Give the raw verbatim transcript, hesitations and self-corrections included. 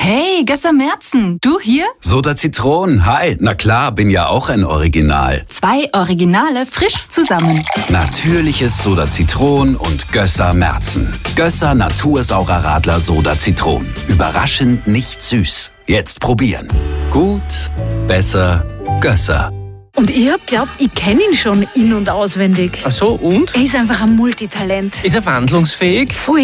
Hey, Gösser Merzen, du hier? Soda Zitron, hi. Na klar, bin ja auch ein Original. Zwei Originale frisch zusammen. Natürliches Soda Zitron und Gösser Merzen. Gösser Natursaurer Radler Soda Zitron. Überraschend nicht süß. Jetzt probieren. Gut, besser, Gösser. Und ich hab glaubt, ich kenne ihn schon in- und auswendig. Ach so, und? Er ist einfach ein Multitalent. Ist er wandlungsfähig? Voll.